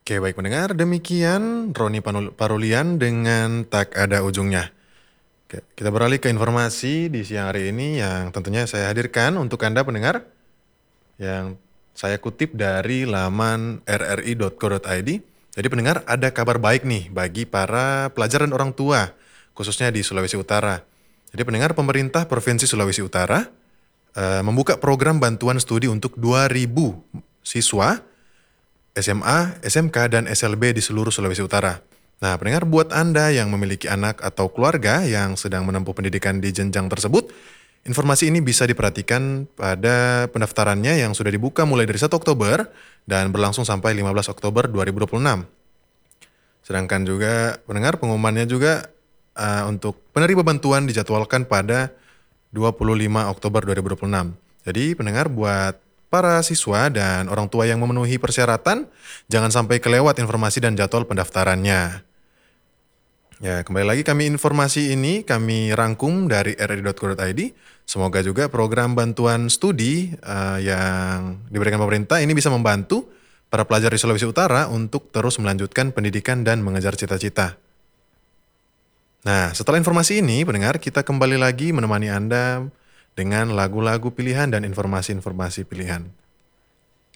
Oke, baik pendengar, demikian Roni Parulian dengan tak ada ujungnya. Oke, kita beralih ke informasi di siang hari ini yang tentunya saya hadirkan untuk Anda pendengar, yang saya kutip dari laman rri.co.id. Jadi pendengar, ada kabar baik nih bagi para pelajar dan orang tua, khususnya di Sulawesi Utara. Jadi pendengar, pemerintah Provinsi Sulawesi Utara membuka program bantuan studi untuk 2.000 siswa SMA, SMK, dan SLB di seluruh Sulawesi Utara. Nah, pendengar, buat Anda yang memiliki anak atau keluarga yang sedang menempuh pendidikan di jenjang tersebut, informasi ini bisa diperhatikan pada pendaftarannya yang sudah dibuka mulai dari 1 Oktober dan berlangsung sampai 15 Oktober 2026. Sedangkan juga pendengar, pengumumannya juga untuk penerima bantuan dijadwalkan pada 25 Oktober 2026. Jadi pendengar, buat para siswa dan orang tua yang memenuhi persyaratan, jangan sampai kelewat informasi dan jadwal pendaftarannya. Ya, kembali lagi informasi ini kami rangkum dari rri.co.id. Semoga juga program bantuan studi yang diberikan pemerintah ini bisa membantu para pelajar di Sulawesi Utara untuk terus melanjutkan pendidikan dan mengejar cita-cita. Nah, setelah informasi ini, pendengar, kita kembali lagi menemani Anda dengan lagu-lagu pilihan dan informasi-informasi pilihan.